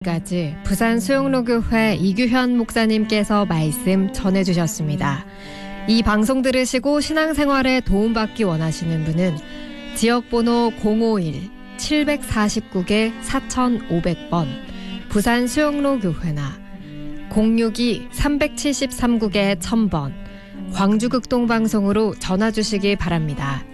까지 부산 수영로교회 이규현 목사님께서 말씀 전해주셨습니다. 이 방송 들으시고 신앙생활에 도움받기 원하시는 분은 지역번호 051-749-4500번 부산 수영로교회나 062-373국에 1000번 광주극동방송으로 전화주시기 바랍니다.